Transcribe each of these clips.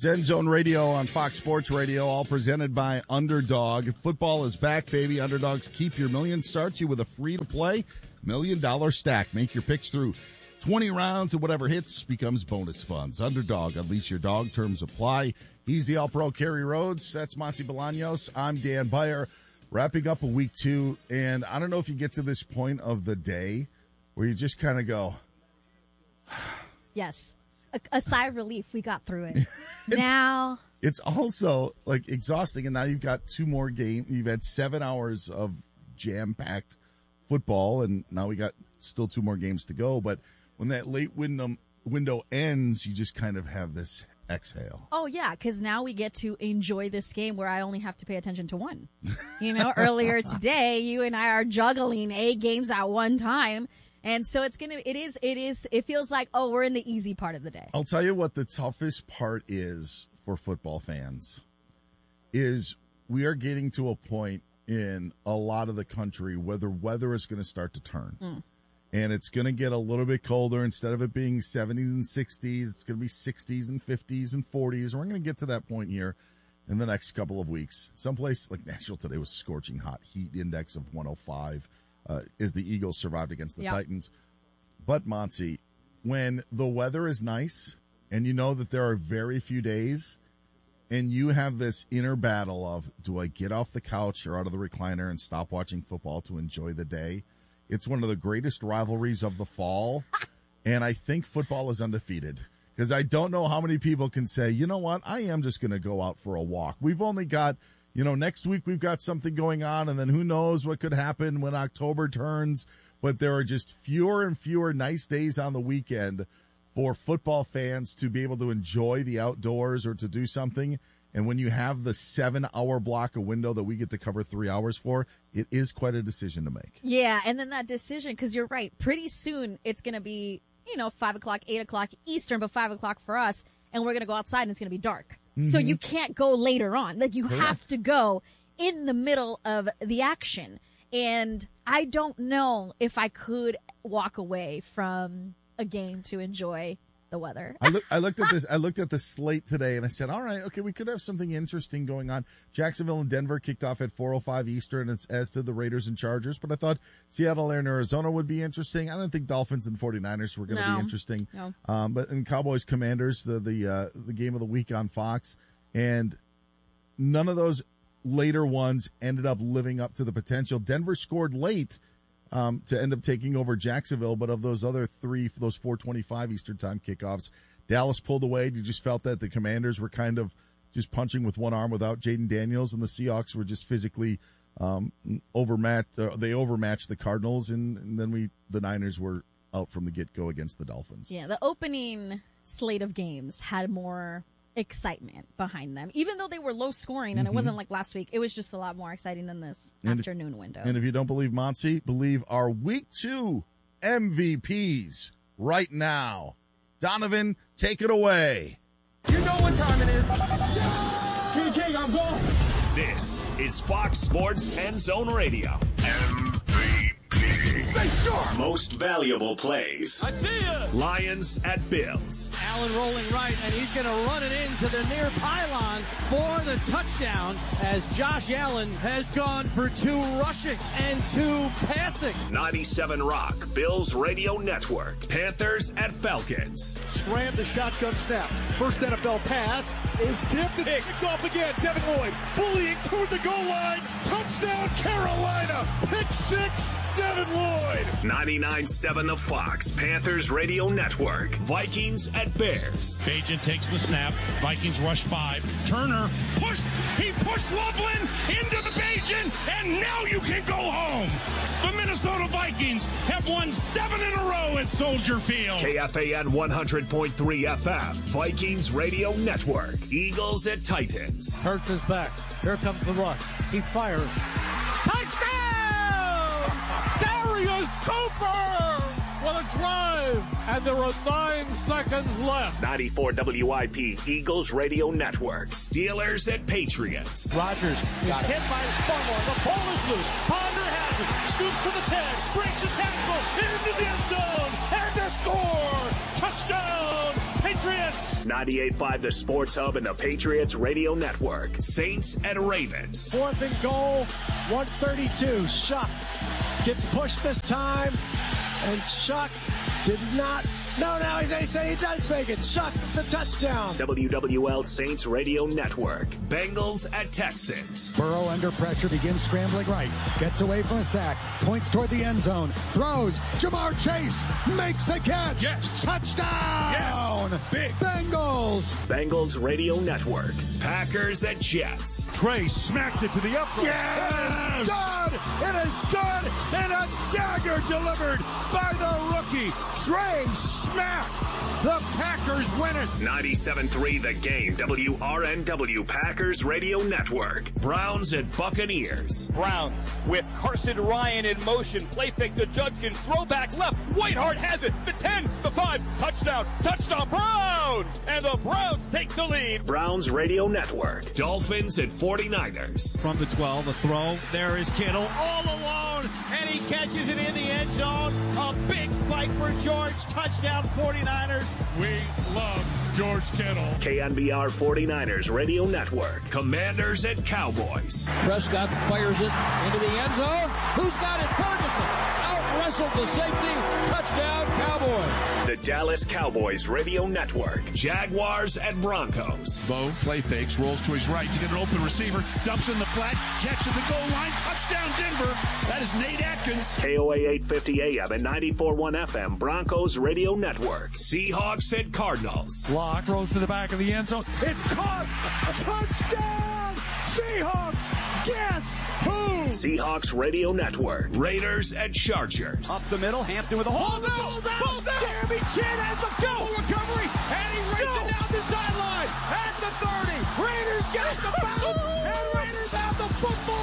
End Zone Radio on Fox Sports Radio, all presented by Underdog. Football is back, baby. Underdogs keep your million. Starts you with a free-to-play $1 million stack. Make your picks through 20 rounds, and whatever hits becomes bonus funds. Underdog, unleash your dog. Terms apply. He's the All-Pro Kerry Rhodes. That's Monty Bolaños. I'm Dan Beyer. Wrapping up a week 2, and I don't know if you get to this point of the day where you just kind of go. Yes. A sigh of relief. We got through it. Now. It's also like exhausting, and now you've got 2 more games. You've had 7 hours of jam-packed football, and now we got still 2 more games to go. But when that late window ends, you just kind of have this exhale. Oh, yeah, because now we get to enjoy this game where I only have to pay attention to one. Earlier today, you and I are juggling 8 games at one time. And so it feels like, we're in the easy part of the day. I'll tell you what the toughest part is for football fans is we are getting to a point in a lot of the country where the weather is going to start to turn. And it's going to get a little bit colder. Instead of it being 70s and 60s, it's going to be 60s and 50s and 40s. We're going to get to that point here in the next couple of weeks. Someplace like Nashville today was scorching hot, heat index of 105. As the Eagles survived against the Titans. But, Monty, when the weather is nice and you know that there are very few days and you have this inner battle of, do I get off the couch or out of the recliner and stop watching football to enjoy the day? It's one of the greatest rivalries of the fall, and I think football is undefeated. Because I don't know how many people can say, you know what, I am just going to go out for a walk. We've only got... next week we've got something going on, and then who knows what could happen when October turns. But there are just fewer and fewer nice days on the weekend for football fans to be able to enjoy the outdoors or to do something. And when you have the 7-hour block of window that we get to cover 3 hours for, it is quite a decision to make. Yeah, and then that decision, because you're right, pretty soon it's going to be, 5 o'clock, 8 o'clock Eastern, but 5 o'clock for us, and we're going to go outside and it's going to be dark. So you can't go later on. Like, you have to go in the middle of the action. And I don't know if I could walk away from a game to enjoy the weather. I looked at this. I looked at the slate today, and I said, all right, okay, we could have something interesting going on. Jacksonville and Denver kicked off at 4:05 Eastern, as to the Raiders and Chargers. But I thought Seattle and Arizona would be interesting. I don't think Dolphins and 49ers were going to be interesting. No. But in Cowboys Commanders, the game of the week on Fox, and none of those later ones ended up living up to the potential. Denver scored late to end up taking over Jacksonville, but of those other 3, those 4:25 Eastern time kickoffs, Dallas pulled away. You just felt that the Commanders were kind of just punching with one arm without Jaden Daniels, and the Seahawks were just physically overmatched. They overmatched the Cardinals, and then the Niners were out from the get-go against the Dolphins. Yeah, the opening slate of games had more excitement behind them, even though they were low scoring, and it wasn't like last week. It was just a lot more exciting than this afternoon window. And if you don't believe Monty, believe our week 2 MVPs right now. Donovan, take it away. You know what time it is. King, I'm going. This is Fox Sports End Zone Radio. Stay sharp. Most valuable plays. I see ya. Lions at Bills. Allen rolling right, and he's going to run it into the near pylon for the touchdown as Josh Allen has gone for 2 rushing and 2 passing. 97 Rock, Bills Radio Network. Panthers at Falcons. Scram the shotgun snap. First NFL pass is tipped and picked off again. Devin Lloyd bullying toward the goal line. Touchdown Carolina. Pick 6, Devin Lloyd. 99.7 The Fox, Panthers Radio Network. Vikings at Bears. Bajan takes the snap. Vikings rush 5. Turner pushed. He pushed Loveland into the Bajan, and now you can go home. The Minnesota Vikings have won 7 in a row at Soldier Field. KFAN 100.3 FM, Vikings Radio Network. Eagles at Titans. Hurts is back. Here comes the rush. He fires. Touchdown! Darius Cooper with a drive, and there are 9 seconds left. 94 WIP, Eagles Radio Network. Steelers at Patriots. Rodgers is hit by Barmore. The ball is loose. Ponder has it. Scoops to the 10. Breaks a tackle into the end zone. And a score. Touchdown, Patriots. 98.5 The Sports Hub and the Patriots Radio Network. Saints and Ravens. 4th and goal, 132. Shuck gets pushed this time, and Shuck did not. No, now they say he does make it. Shuck the touchdown. WWL Saints Radio Network. Bengals at Texans. Burrow under pressure, begins scrambling right. Gets away from a sack. Points toward the end zone. Throws. Jamar Chase makes the catch. Yes. Touchdown. Yes. Big. Bengals. Bengals Radio Network. Packers at Jets. Trey smacks it to the upright. Yes! It is good! It is good! And a dagger delivered by the rookie, Trey Smack. The Packers win it. 97.3 The Game. WRNW Packers Radio Network. Browns at Buccaneers. Browns with Carson Ryan in motion. Play fake to Judkins. Throw back left. Whiteheart has it. The 10, the 5. Touchdown. Touchdown Browns. And the Browns take the lead. Browns Radio Network. Dolphins at 49ers. From the 12, the throw. There is Kittle all alone, and he catches it in the end zone. A big spike for George. Touchdown 49ers. We love George Kittle. KNBR 49ers Radio Network. Commanders at Cowboys. Prescott fires it into the end zone. Who's got it? Ferguson. Out-wrestled the safety. Touchdown Cowboys. The Dallas Cowboys Radio Network. Jaguars at Broncos. Bo play fakes, rolls to his right to get an open receiver, dumps in the flat, catch at the goal line, touchdown Denver. That is Nate Atkins. KOA 850 AM and 94.1 FM. Broncos Radio Network. Seahawks at Cardinals. Lock rolls to the back of the end zone. It's caught. Touchdown Seahawks. Guess who? Seahawks Radio Network. Raiders at Chargers. Up the middle, Hampton with a hold. Ball's out. Jeremy Chin has the fumble recovery, and he's racing down the sideline at the 30. Raiders got the bounce, and Raiders have the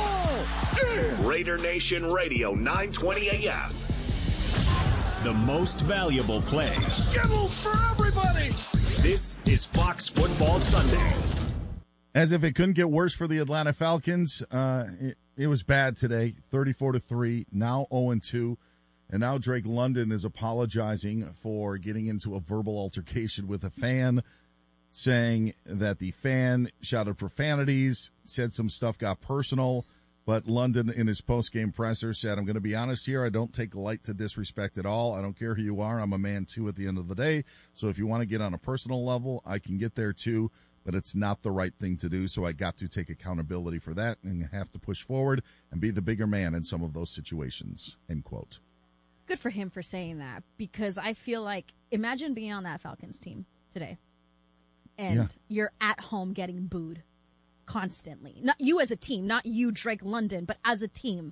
football. Raider Nation Radio 920 AM. The most valuable plays. Skittles for everybody. This is Fox Football Sunday. As if it couldn't get worse for the Atlanta Falcons, it was bad today, 34-3, now 0-2. And now Drake London is apologizing for getting into a verbal altercation with a fan, saying that the fan shouted profanities, said some stuff got personal. But London, in his post-game presser, said, I'm going to be honest here. I don't take light to disrespect at all. I don't care who you are. I'm a man, too, at the end of the day. So if you want to get on a personal level, I can get there, too. But it's not the right thing to do. So I got to take accountability for that and have to push forward and be the bigger man in some of those situations, end quote. Good for him for saying that, because I feel like, imagine being on that Falcons team today and you're at home getting booed constantly. Not you as a team, not you, Drake London, but as a team.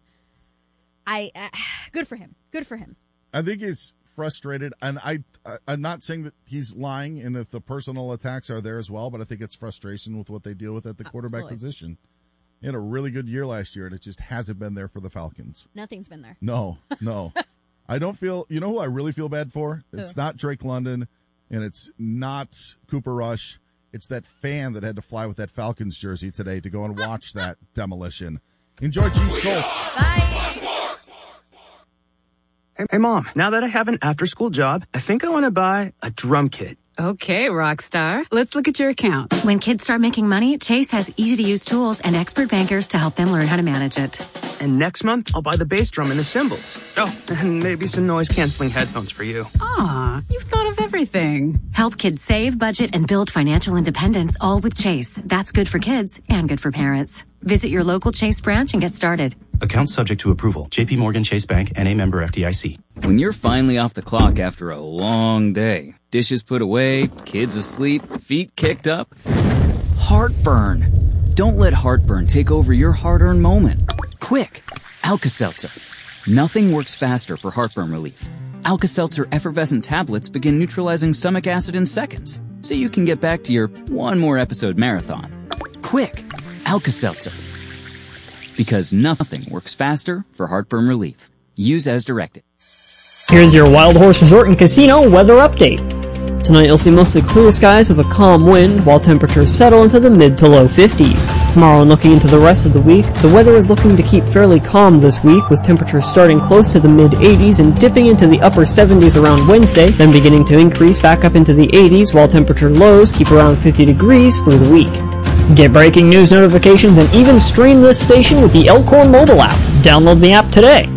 Good for him. Good for him. I think he's frustrated, and I'm not saying that he's lying and if the personal attacks are there as well, but I think it's frustration with what they deal with at the quarterback position. He had a really good year last year, and it just hasn't been there for the Falcons. Nothing's been there. No. I don't feel, you know who I really feel bad for? It's not Drake London, and it's not Cooper Rush. It's that fan that had to fly with that Falcons jersey today to go and watch that demolition. Enjoy Chiefs Colts. Bye. Hey, Mom, now that I have an after-school job, I think I want to buy a drum kit. Okay, Rockstar. Let's look at your account. When kids start making money, Chase has easy-to-use tools and expert bankers to help them learn how to manage it. And next month, I'll buy the bass drum and the cymbals. Oh, and maybe some noise-canceling headphones for you. Aw, you've thought of everything. Help kids save, budget, and build financial independence, all with Chase. That's good for kids and good for parents. Visit your local Chase branch and get started. Account subject to approval. J.P. Morgan Chase Bank, N.A. member FDIC. When you're finally off the clock after a long day, dishes put away, kids asleep, feet kicked up, heartburn. Don't let heartburn take over your hard-earned moment. Quick, Alka-Seltzer. Nothing works faster for heartburn relief. Alka-Seltzer effervescent tablets begin neutralizing stomach acid in seconds, so you can get back to your one more episode marathon. Quick, Alka-Seltzer. Because nothing works faster for heartburn relief. Use as directed. Here's your Wild Horse Resort and Casino weather update. Tonight you'll see mostly clear skies with a calm wind, while temperatures settle into the mid to low 50s. Tomorrow and looking into the rest of the week, the weather is looking to keep fairly calm this week, with temperatures starting close to the mid-80s and dipping into the upper 70s around Wednesday, then beginning to increase back up into the 80s, while temperature lows keep around 50 degrees through the week. Get breaking news notifications and even stream this station with the Elkhorn mobile app. Download the app today.